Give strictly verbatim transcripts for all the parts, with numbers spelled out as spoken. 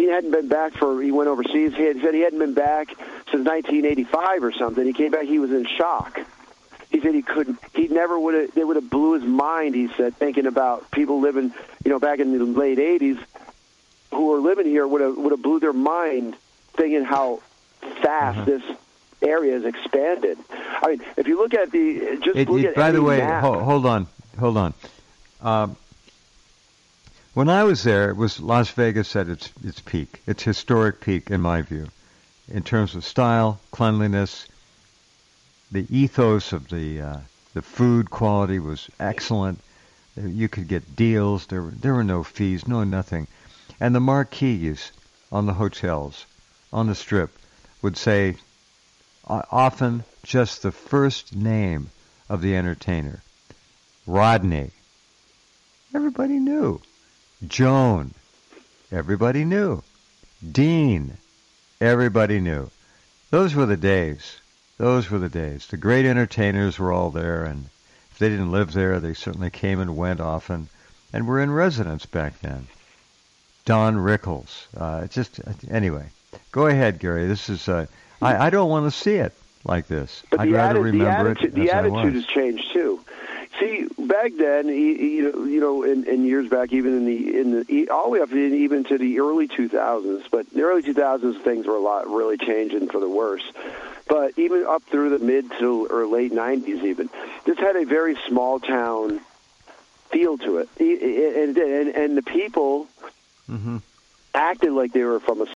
hadn't been back for, he went overseas. He had said he hadn't been back since nineteen eighty-five or something. He came back, he was in shock. He said he couldn't, he never would have, they would have blew his mind, he said, thinking about people living, you know, back in the late eighties who were living here would have, would have blew their mind thinking how fast uh-huh. this area has expanded. I mean, if you look at the, just it, look it, at by the way, map. Hold, hold on, hold on. Um, when I was there, it was Las Vegas at its its peak, its historic peak, in my view, in terms of style, cleanliness. The ethos of the uh, the food quality was excellent. You could get deals. There were there were no fees, no nothing, and the marquees on the hotels, on the Strip, would say uh, often just the first name of the entertainer. Rodney. Everybody knew. Joan. Everybody knew. Dean. Everybody knew. Those were the days. Those were the days. The great entertainers were all there, and if they didn't live there, they certainly came and went often, and were in residence back then. Don Rickles. Uh, just anyway, go ahead, Gary. This is. Uh, I, I don't want to see it like this. But I'd the rather atti- remember the attitude, it. The as attitude I was. has changed too. See, back then, you know, you know, in, in years back, even in the in the all the way up in, even to the early two thousands. But in the early two thousands, things were a lot really changing for the worse. But even up through the mid to or late nineties, even this had a very small town feel to it, and and, and the people mm-hmm. acted like they were from a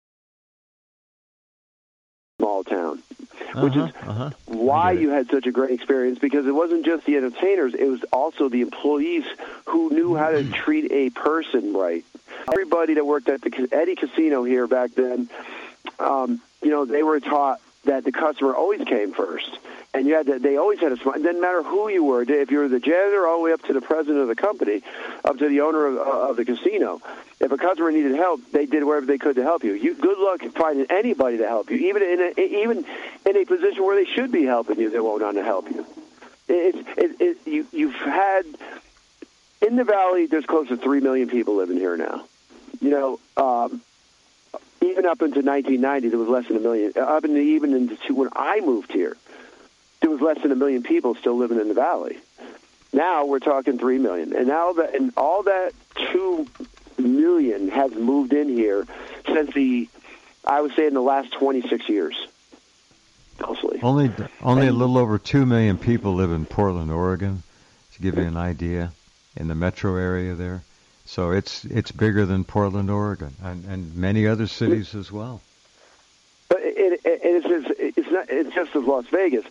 small town, which uh-huh, is uh-huh. why you had such a great experience, because it wasn't just the entertainers, it was also the employees who knew how to treat a person right. Everybody that worked at the Eddie Casino here back then, um, you know, they were taught that the customer always came first. And you had to, they always had a smile. It didn't matter who you were. If you were the janitor all the way up to the president of the company, up to the owner of, uh, of the casino, if a customer needed help, they did whatever they could to help you. You good luck finding anybody to help you, even in a, even in a position where they should be helping you, they won't want to help you. It's it, it, you you've had in the valley. There's close to three million people living here now. You know. Um, Even up into nineteen ninety, there was less than a million. Up into even into when I moved here, there was less than a million people still living in the valley. Now we're talking three million, and now that and all that two million has moved in here since the, I would say, in the last twenty-six years. Mostly. Only only and, a little over two million people live in Portland, Oregon, to give you an idea, in the metro area there. So it's it's bigger than Portland, Oregon, and, and many other cities as well. But it, it, it's just, it's not it's just as Las Vegas.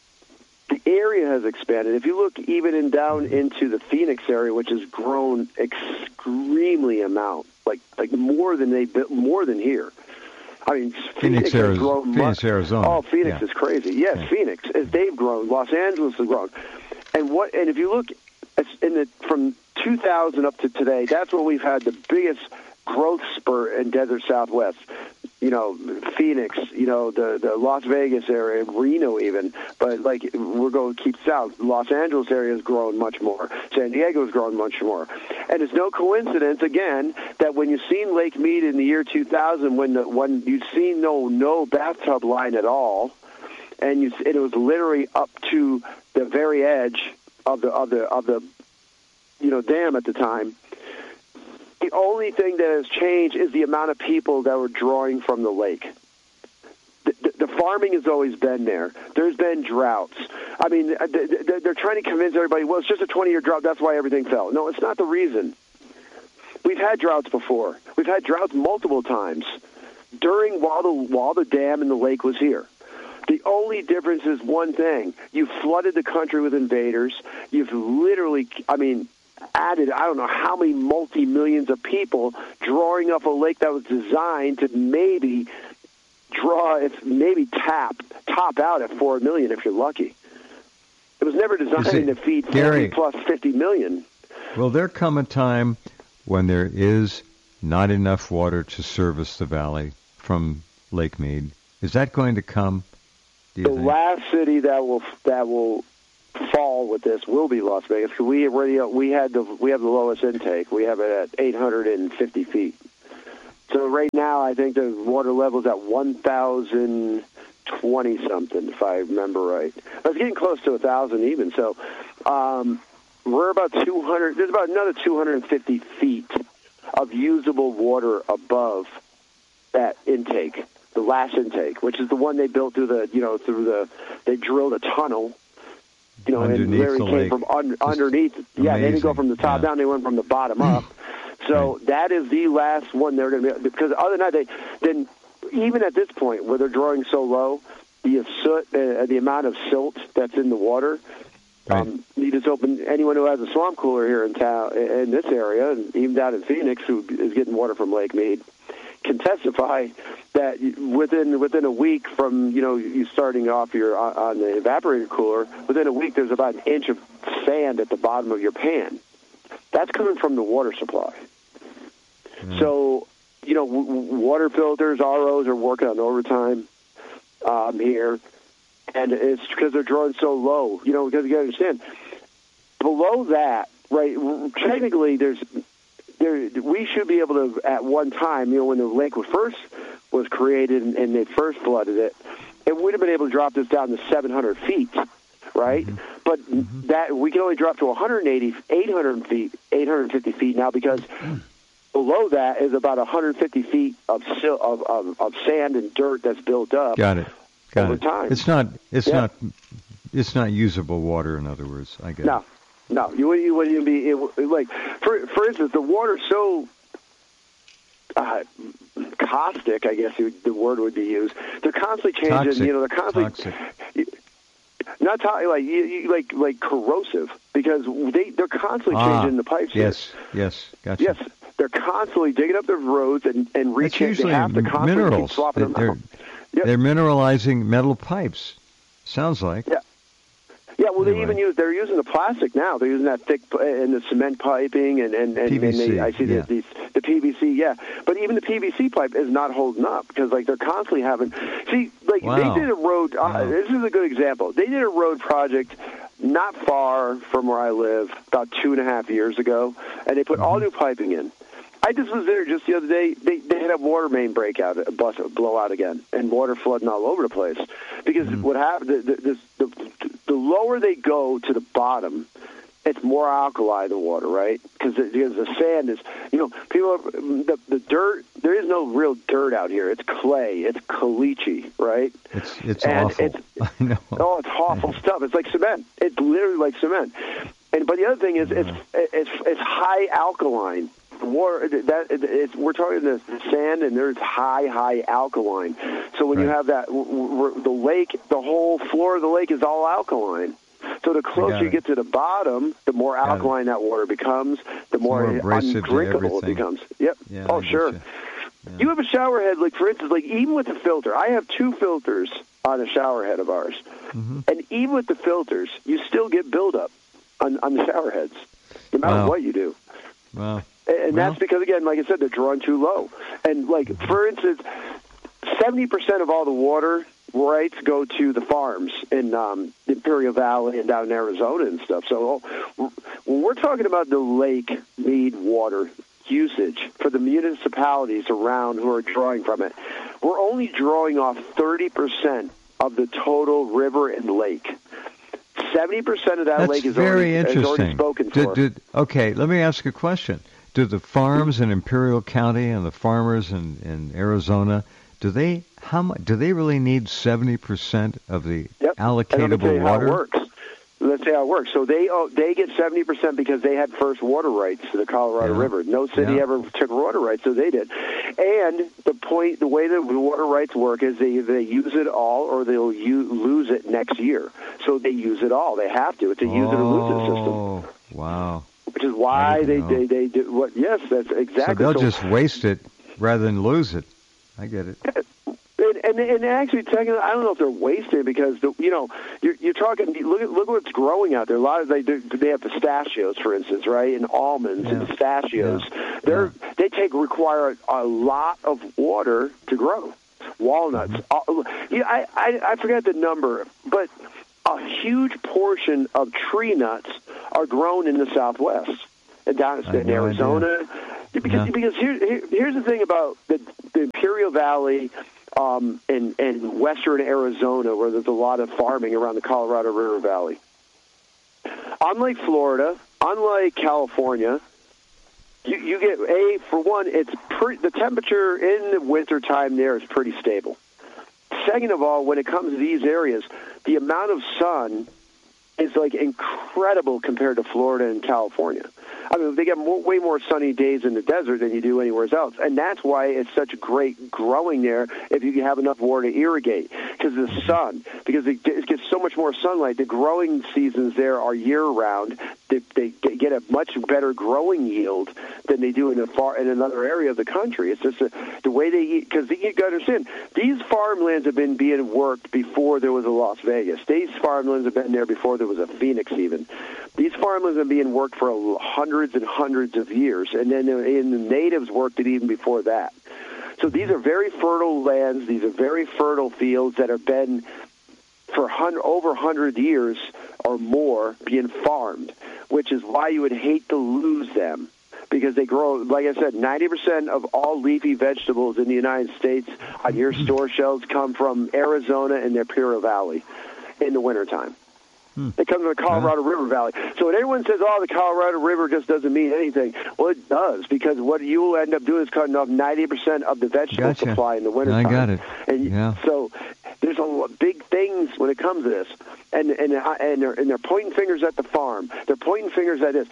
The area has expanded. If you look even in down into the Phoenix area, which has grown extremely amount, like like more than they more than here. I mean, Phoenix, Phoenix, has Arizona, grown Phoenix much. Arizona. Oh, Phoenix yeah. is crazy. Yes, yeah. Phoenix, as they've grown, Los Angeles has grown, and what? And if you look in the from two thousand up to today, that's when we've had the biggest growth spurt in Desert Southwest. You know, Phoenix, you know, the, the Las Vegas area, Reno even, but like we're going to keep south. Los Angeles area has grown much more. San Diego has grown much more. And it's no coincidence, again, that when you've seen Lake Mead in the year two thousand, when the, when you've seen no no bathtub line at all, and you and it was literally up to the very edge of the of the of the you know dam at the time. The only thing that has changed is the amount of people that were drawing from the lake. The, the, the farming has always been there. There's been droughts. I mean, they're trying to convince everybody, well, it's just a twenty-year drought, that's why everything fell. No, it's not the reason. We've had droughts before. We've had droughts multiple times during while the, while the dam and the lake was here. The only difference is one thing. You flooded the country with invaders. You've literally, I mean... added, I don't know how many multi-millions of people drawing up a lake that was designed to maybe draw, if maybe tap, top out at four million if you're lucky. It was never designed it, to feed Gary, forty plus fifty million. Will there come a time when there is not enough water to service the valley from Lake Mead? Is that going to come? Do you the think? last city that will that will fall with this will be Las Vegas, because we already we had the we have the lowest intake. We have it at eight hundred fifty feet. So right now, I think the water level is at one thousand twenty something, if I remember right. I was getting close to a thousand even. So um, we're about two hundred. There's about another two hundred fifty feet of usable water above that intake, the last intake, which is the one they built through the, you know, through the. They drilled a tunnel. You know, underneath and Larry the came lake. from un, underneath. Yeah, they didn't go from the top yeah. down. They went from the bottom up. So right. that is the last one they're going to be. Because other than that, they then even at this point where they're drawing so low, the soot, uh, the amount of silt that's in the water. Right. Um, you just open anyone who has a swamp cooler here in town, in this area, and even down in Phoenix, who is getting water from Lake Mead, can testify that within within a week from you know you starting off your on the evaporator cooler, within a week there's about an inch of sand at the bottom of your pan. That's coming from the water supply. Mm. So you know w- water filters, R Os are working on overtime um, here, and it's because they're drawing so low. You know because you got to understand below that, right? Technically, there's There, we should be able to, at one time, you know, when the lake was first was created and, and they first flooded it, it would have been able to drop this down to seven hundred feet, right? Mm-hmm. But mm-hmm. that we can only drop to one hundred eighty, eight hundred feet, eight hundred fifty feet now because mm-hmm. below that is about one hundred fifty feet of, of, of, of sand and dirt that's built up. Got it. Got over it. time. It's not. It's yeah. not. It's not usable water. In other words, I guess. No. No, you wouldn't, you wouldn't even be able, like, for for instance, the water's so uh, caustic, I guess the word would be used. They're constantly changing, Toxic. you know, they're constantly, Toxic. not to, like, you, you, like, like corrosive, because they, they're constantly ah, changing the pipes. Yes, here. yes, gotcha. Yes, they're constantly digging up the roads and, and reaching, usually they have to constantly minerals. keep swapping them they're, out. Yep. They're mineralizing metal pipes, sounds like. Yeah. Yeah, well, anyway. they even use they're using the plastic now. They're using that thick and the cement piping and and, and, P V C, and they, I see yeah. the, the the P V C. Yeah, but even the P V C pipe is not holding up because like they're constantly having. See, like wow. they did a road. Uh, wow. This is a good example. They did a road project not far from where I live about two and a half years ago, and they put mm-hmm. all new piping in. I just was there just the other day. They they had a water main breakout, a bus blowout again, and water flooding all over the place. Because mm. what happened, the, the, the, the lower they go to the bottom, it's more alkali the water, right? Because the, because the sand is, you know, people are, the the dirt. There is no real dirt out here. It's clay. It's caliche, right? It's it's and awful. It's, I know. Oh, it's awful stuff. It's like cement. It's literally like cement. And but the other thing is, uh. it's it's it's high alkaline. Water that it's, we're talking the sand, and there's high, high alkaline. So when right. you have that, w- w- the lake, the whole floor of the lake is all alkaline. So the closer you get to the bottom, the more alkaline that water becomes, the more, more undrinkable it becomes. Yep. Yeah, oh, sure. You. Yeah. you have a shower head, like for instance, like even with the filter, I have two filters on a shower head of ours, mm-hmm. and even with the filters, you still get buildup on, on the shower heads, no matter wow. what you do. Wow. And well, that's because, again, like I said, they're drawing too low. And, like, for instance, seventy percent of all the water rights go to the farms in um, Imperial Valley and down in Arizona and stuff. So when we're talking about the Lake Mead water usage for the municipalities around who are drawing from it, we're only drawing off thirty percent of the total river and lake. seventy percent of that That's lake is very already, interesting. is already spoken for. Did, did, okay, let me ask a question. Do the farms in Imperial County and the farmers in, in Arizona, do they how much do they really need seventy percent of the yep. allocatable and let me tell you water? How it works. Let's say how it works. So they oh, they get seventy percent because they had first water rights to the Colorado yeah. River. No city yeah. ever took water rights, so they did. And the point, the way that the water rights work is they they use it all, or they'll u- lose it next year. So they use it all. They have to. It's a use it or lose it system. Oh, wow. Which is why they, they, they do what? Yes, that's exactly. So they'll so, just waste it rather than lose it. I get it. And, and, and actually, technically, I don't know if they're wasted because the, you know you're, you're talking. Look at look what's growing out there. A lot of they do. They have pistachios, for instance, right? And almonds yeah. and pistachios. Yeah. They're yeah. they take require a lot of water to grow. Walnuts. Mm-hmm. Uh, yeah, I, I I forget the number, but a huge portion of tree nuts are grown in the Southwest and down in no Arizona. Idea. Because, Yeah. because here, here, here's the thing about the, the Imperial Valley um, and, and western Arizona, where there's a lot of farming around the Colorado River Valley. Unlike Florida, unlike California, you, you get, A, for one, it's pre- the temperature in the wintertime there is pretty stable. Second of all, when it comes to these areas, the amount of sun is like incredible compared to Florida and California. I mean, they get more, way more sunny days in the desert than you do anywhere else. And that's why it's such great growing there if you have enough water to irrigate, because of the sun, because it gets so much more sunlight. The growing seasons there are year-round. They, they get a much better growing yield than they do in a far in another area of the country. It's just a, the way they eat, because you got to understand, these farmlands have been being worked before there was a Las Vegas. These farmlands have been there before there was a Phoenix even. These farmlands have been being worked for hundreds and hundreds of years, and then in the natives worked it even before that. So these are very fertile lands. These are very fertile fields that have been for hun- over one hundred years or more being farmed, which is why you would hate to lose them, because they grow, like I said, ninety percent of all leafy vegetables in the United States on your store shelves come from Arizona and the Imperial Valley in the wintertime. Hmm. It comes from the Colorado River Valley. So when everyone says, oh, the Colorado River just doesn't mean anything, well, it does, because what you will end up doing is cutting off ninety percent of the vegetable Gotcha. supply in the wintertime. I got it. And yeah. So there's a lot, big things when it comes to this. And, and, and, they're, and they're pointing fingers at the farm. They're pointing fingers at this.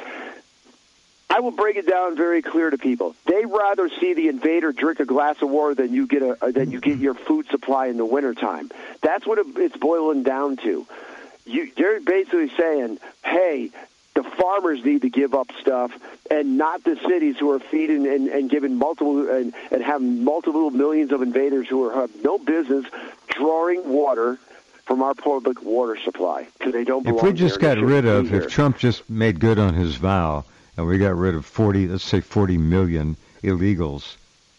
I will break it down very clear to people. They rather see the invader drink a glass of water than you get a than you get your food supply in the wintertime. That's what it's boiling down to. You, they're basically saying, hey, the farmers need to give up stuff, and not the cities who are feeding and, and giving multiple and, and have multiple millions of invaders who are, have no business drawing water from our public water supply, because they don't belong. If we just there, got rid of, here. if Trump just made good on his vow, and we got rid of forty, let's say forty million illegals,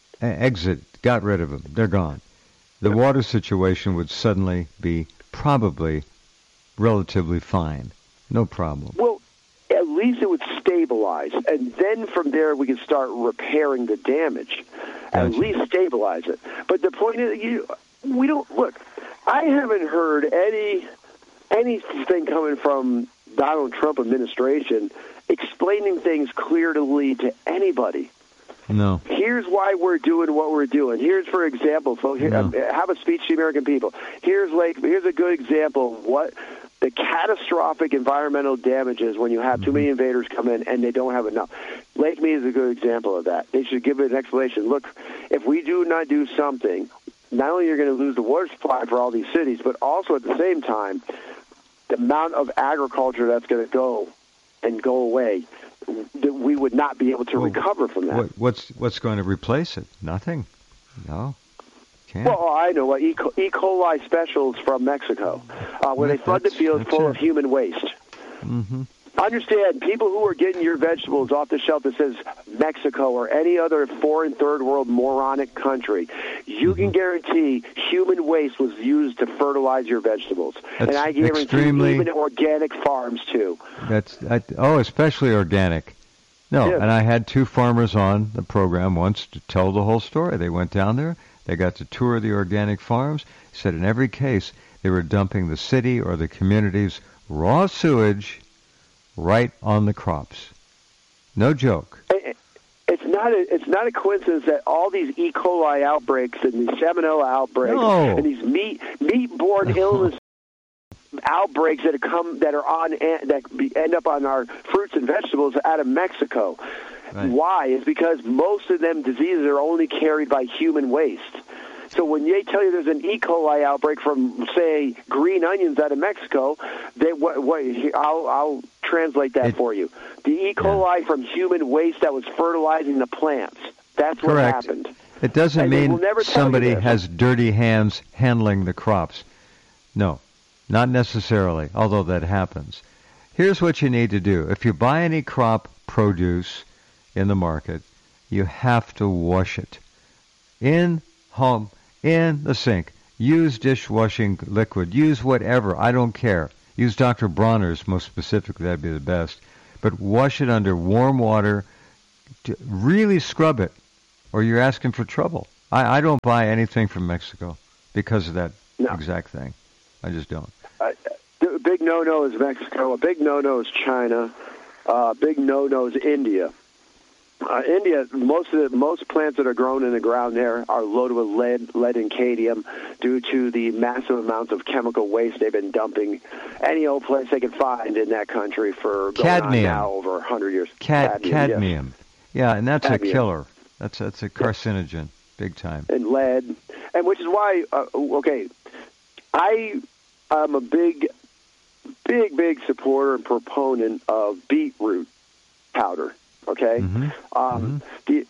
exit, got rid of them, they're gone. The water situation would suddenly be probably relatively fine. No problem. Well, at least it would stabilize, and then from there we could start repairing the damage. At Gotcha. least stabilize it. But the point is, you, we don't look. I haven't heard any anything coming from Donald Trump administration explaining things clearly to anybody. No. Here's why we're doing what we're doing. Here's, for example, so here, No. um, have a speech to the American people. Here's like here's a good example of what the catastrophic environmental damages when you have mm-hmm. too many invaders come in and they don't have enough. Lake Mead is a good example of that. They should give it an explanation. Look, if we do not do something, not only are you going to lose the water supply for all these cities, but also at the same time, the amount of agriculture that's going to go and go away, that we would not be able to well, recover from that. What, what's what's going to replace it? Nothing. No. Can't. Well, I know what E. coli specials from Mexico, uh, where yeah, they flood the fields full it. of human waste. Mm-hmm. Understand, people who are getting your vegetables off the shelf that says Mexico or any other foreign third world moronic country, you mm-hmm. can guarantee human waste was used to fertilize your vegetables. That's and I guarantee extremely, even organic farms, too. That's I, Oh, especially organic. No, yeah. And I had two farmers on the program once to tell the whole story. They went down there. They got to tour the organic farms. Said in every case, they were dumping the city or the community's raw sewage right on the crops. No joke. It's not a, it's not a coincidence that all these E. coli outbreaks and these salmonella outbreaks no. and these meat meat-borne no. illness outbreaks that come that are on that end up on our fruits and vegetables out of Mexico. Right. Why? Is because most of them diseases are only carried by human waste. So when they tell you there's an E. coli outbreak from, say, green onions out of Mexico, they, what, what, I'll, I'll translate that it, for you. The E. coli yeah. from human waste that was fertilizing the plants. That's what Correct. happened. It doesn't and mean somebody this. has dirty hands handling the crops. No, not necessarily, although that happens. Here's what you need to do. If you buy any crop produce in the market, you have to wash it. In home, in the sink. Use dishwashing liquid. Use whatever. I don't care. Use Doctor Bronner's most specifically. That'd be the best. But wash it under warm water. to really scrub it, or you're asking for trouble. I, I don't buy anything from Mexico because of that no. exact thing. I just don't. Uh, the big no-no is Mexico. A big no-no is China. Uh, big no-no is India. Uh, India, most of the, most plants that are grown in the ground there are loaded with lead, lead and cadmium due to the massive amounts of chemical waste they've been dumping any old place they could find in that country for going cadmium. on now over one hundred years. Cad- cadmium, cadmium. Yes. Yeah, and that's cadmium. a killer. That's that's a carcinogen, yeah. Big time. And lead, and which is why, uh, okay, I am a big, big, big supporter and proponent of beetroot powder. Okay, mm-hmm. Um, mm-hmm. the,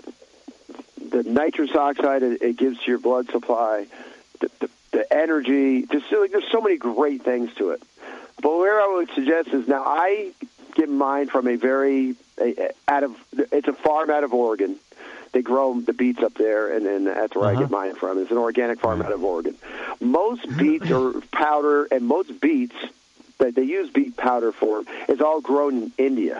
the the nitrous oxide it, it gives to your blood supply, the, the, the energy. Just like there's so many great things to it. But where I would suggest is now I get mine from a very a, out of it's a farm out of Oregon. They grow the beets up there, and then that's where uh-huh. I get mine from. It's an organic farm out of Oregon. Most beets are powder, and most beets that they use beet powder for is all grown in India.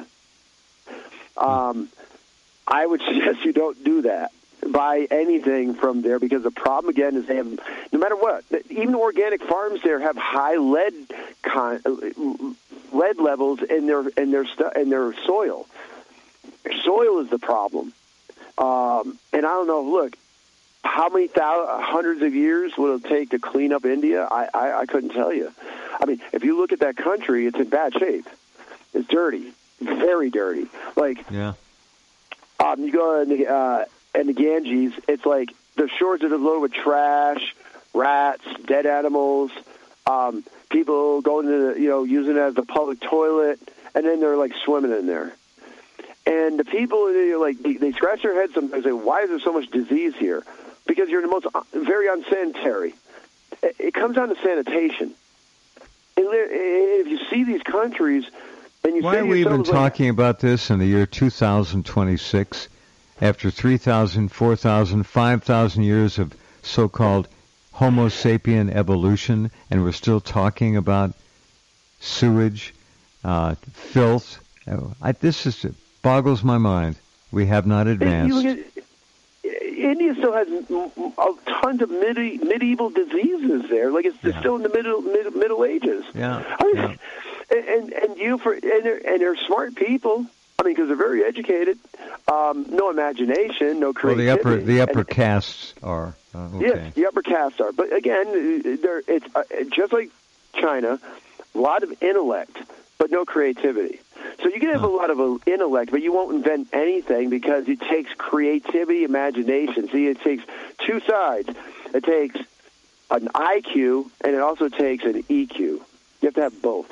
Um, I would suggest you don't do that. Buy anything from there because the problem again is they have, no matter what, even organic farms there have high lead con, lead levels in their in their stu- in their soil. Their soil is the problem, um, and I don't know. Look, how many thousands, hundreds of years will it take to clean up India? I, I I couldn't tell you. I mean, if you look at that country, it's in bad shape. It's dirty. Very dirty. Like, yeah. um, you go in the, uh, in the Ganges, it's like the shores are loaded with trash, rats, dead animals, um, people going to, the, you know, using it as the public toilet, and then they're like swimming in there. And the people, they're like, they, they scratch their heads sometimes and say, why is there so much disease here? Because you're the most, very unsanitary. It, it comes down to sanitation. And if you see these countries, why are we even like, talking about this in the year two thousand twenty-six, after three thousand, four thousand, five thousand years of so-called Homo sapien evolution, and we're still talking about sewage, uh, filth? I, this is, it boggles my mind. We have not advanced. At, India still has tons of midi- medieval diseases there. Like it's, yeah. it's still in the middle, mid, Middle Ages. Yeah. I mean, yeah. And and you for and they're, and they're smart people. I mean, because they're very educated. Um, no imagination, no creativity. Well, the upper the upper and, castes are. Uh, okay. Yes, the upper castes are. But again, they're it's uh, just like China. A lot of intellect, but no creativity. So you can have huh. a lot of uh, intellect, but you won't invent anything because it takes creativity, imagination. See, it takes two sides. It takes an I Q, and it also takes an E Q. You have to have both.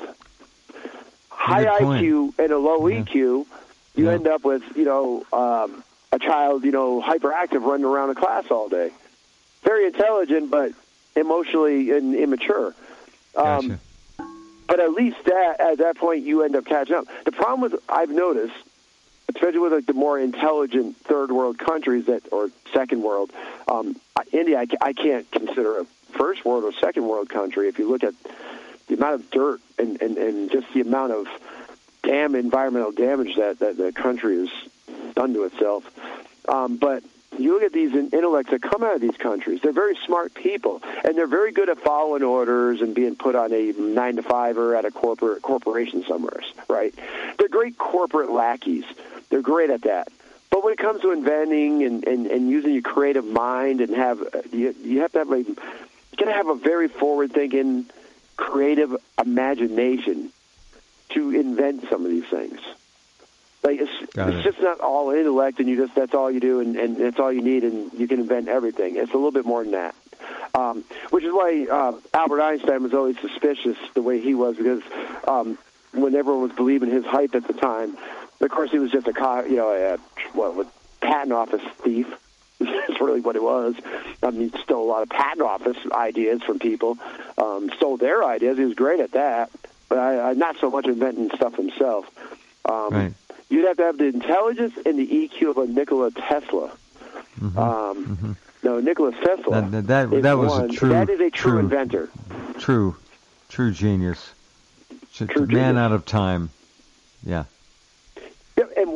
High I Q and a low yeah. E Q, you yeah. end up with, you know, um, a child, you know, hyperactive running around a class all day. Very intelligent, but emotionally and immature. Um, gotcha. But at least that, at that point, you end up catching up. The problem with, I've noticed, especially with like the more intelligent third world countries that, or second world, um, India, I, I can't consider a first world or second world country. If you look at the amount of dirt and, and, and just the amount of dam environmental damage that, that the country has done to itself. Um, but you look at these intellects that come out of these countries, they're very smart people, and they're very good at following orders and being put on a nine to five or at a corporate corporation somewhere, right? They're great corporate lackeys. They're great at that. But when it comes to inventing and, and, and using your creative mind and have, you, you have to have a, you got to have a very forward-thinking, creative imagination to invent some of these things. Like it's, it's it. just not all intellect, and you just that's all you do, and, and that's all you need, and you can invent everything. It's a little bit more than that, um, which is why uh, Albert Einstein was always suspicious the way he was, because um, when everyone was believing his hype at the time, of course he was just a co- you know a, what a patent office thief. That's really what it was. I mean, he stole a lot of patent office ideas from people, um, stole their ideas. He was great at that, but I, I, not so much inventing stuff himself. Um, right. You'd have to have the intelligence and the E Q of a Nikola Tesla. Mm-hmm. Um, mm-hmm. No, Nikola Tesla. That that, that, that was one. a true. That is a true, true inventor. True, true genius. True man genius. out of time. Yeah. Yeah, and, and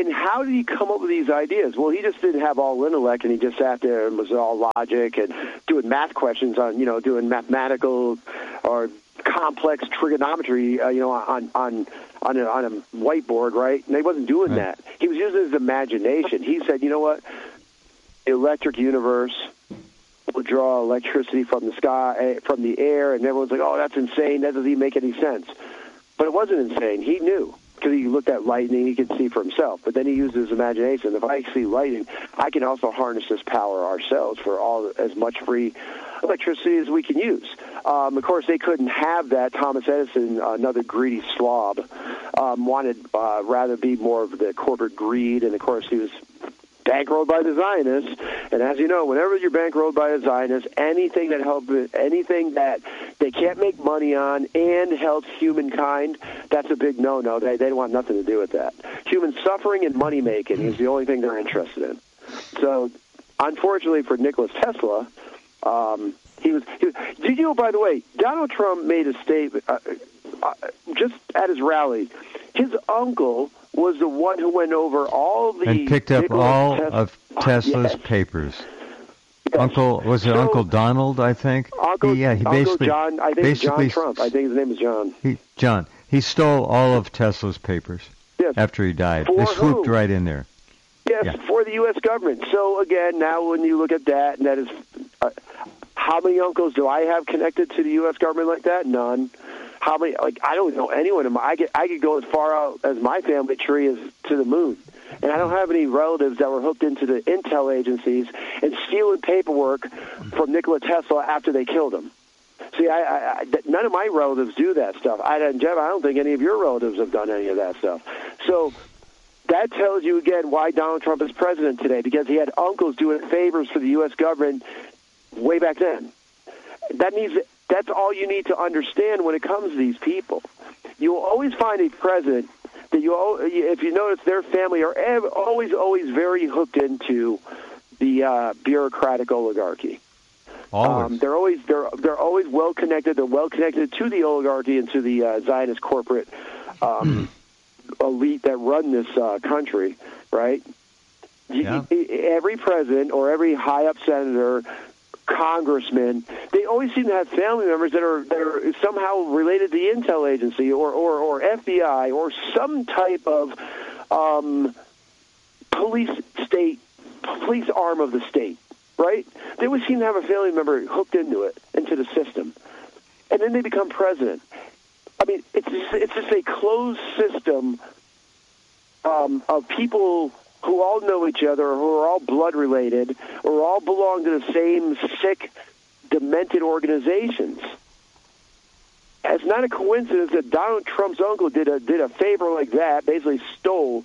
and how did he come up with these ideas? Well, he just didn't have all intellect, and he just sat there and was all logic and doing math questions on, you know, doing mathematical or complex trigonometry, uh, you know, on on on a, on a whiteboard, right? And he wasn't doing Right. that. He was using his imagination. He said, you know what, electric universe will draw electricity from the sky, from the air, and everyone's like, oh, that's insane. That doesn't even make any sense. But it wasn't insane. He knew, because he looked at lightning, he could see for himself. But then he used his imagination. If I see lightning, I can also harness this power ourselves for all as much free electricity as we can use. Um, of course, they couldn't have that. Thomas Edison, another greedy slob, um, wanted uh, rather be more of the corporate greed, and of course he was bankrolled by the Zionists. And as you know, whenever you're bankrolled by a Zionist, anything that helps, anything that they can't make money on and helps humankind, that's a big no-no. They, they don't want nothing to do with that. Human suffering and money-making is the only thing they're interested in. So, unfortunately for Nikola Tesla, um, he was, he was... Did you know, by the way, Donald Trump made a statement, uh, uh, just at his rally, his uncle was the one who went over all the... And picked up Nikola all Tes- of Tesla's yes. papers. Yes. Uncle, was it So, Uncle Donald, I think? Uncle, He- yeah, he Uncle basically, John, I think it's basically, John Trump. I think his name is John. He, John, he stole all of Tesla's papers Yes. after he died. For They swooped who? right in there. Yes, Yeah. for the U S government. So, again, now when you look at that, and that is... Uh, how many uncles do I have connected to the U S government like that? None. How many? Like, I don't know anyone. In my, I, get, I could go as far out as my family tree is to the moon. And I don't have any relatives that were hooked into the intel agencies and stealing paperwork from Nikola Tesla after they killed him. See, I, I, I, none of my relatives do that stuff. I, and Jeff, I don't think any of your relatives have done any of that stuff. So that tells you, again, why Donald Trump is president today, because he had uncles doing favors for the U S government way back then. That means that that's all you need to understand when it comes to these people. You will always find a president that you, if you notice, their family are always, always very hooked into the uh, bureaucratic oligarchy. Always. Um, they're always they're they're always well connected. They're well connected to the oligarchy and to the uh, Zionist corporate um, elite that run this uh, country. Right? Yeah. Every president or every high up senator, congressman, they always seem to have family members that are that are somehow related to the intel agency or or, or F B I or some type of um, police state police arm of the state. Right? They always seem to have a family member hooked into it, into the system, and then they become president. I mean, it's just, it's just a closed system um, of people who all know each other, who are all blood related, or all belong to the same sick, demented organizations. It's not a coincidence that Donald Trump's uncle did a did a favor like that, basically stole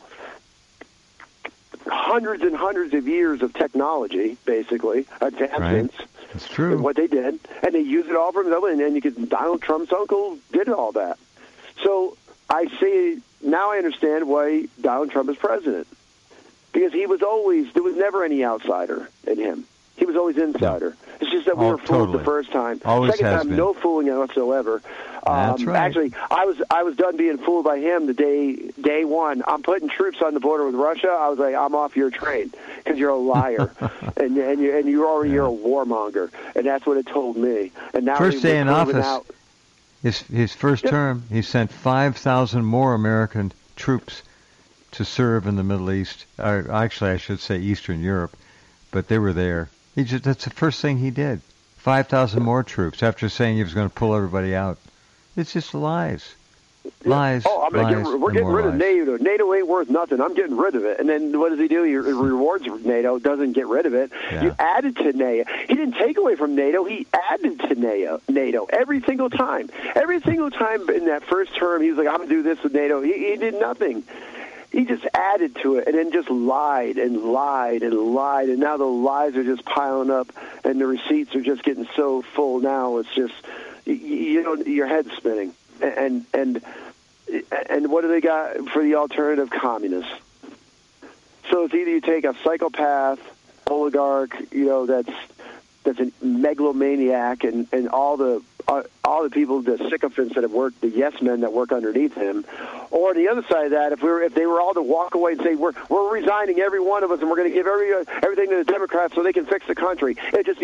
hundreds and hundreds of years of technology, basically, advancements. Right. That's true. What they did, and they used it all for themselves, and then you could, Donald Trump's uncle did all that. So I say, now I understand why Donald Trump is president. Because he was always, there was never any outsider in him. He was always insider. It's just that we Oh, were fooled totally. the first time. Always Second has time, been. no fooling whatsoever. That's um, right. Actually, I was I was done being fooled by him the day day one. I'm putting troops on the border with Russia. I was like, I'm off your train because you're a liar, and and you and you're already Yeah. you're a warmonger, and that's what it told me. And now First we- day we're in proving office, out. His his first Yep. term, he sent five thousand more American troops to serve in the Middle East. Or actually, I should say Eastern Europe, but they were there. He just, that's the first thing he did. five thousand more troops after saying he was going to pull everybody out. It's just lies. Lies, Oh, I'm gonna lies, get, we're and getting more rid of lies. NATO. NATO ain't worth nothing. I'm getting rid of it. And then what does he do? He rewards NATO, doesn't get rid of it. Yeah. You added to NATO. He didn't take away from NATO. He added to NATO. NATO every single time. Every single time in that first term, he was like, I'm going to do this with NATO. He, he did nothing. He just added to it and then just lied and lied and lied. And now the lies are just piling up and the receipts are just getting so full now. It's just, you, you know, your head's spinning. And, and, and what do they got for the alternative? Communists. So it's either you take a psychopath, oligarch, you know, that's, that's a megalomaniac and, and all the uh, all the people, the sycophants that have worked, the yes men that work underneath him. Or the other side of that, if we were, if they were all to walk away and say we're we're resigning every one of us and we're going to give every uh, everything to the Democrats so they can fix the country, it just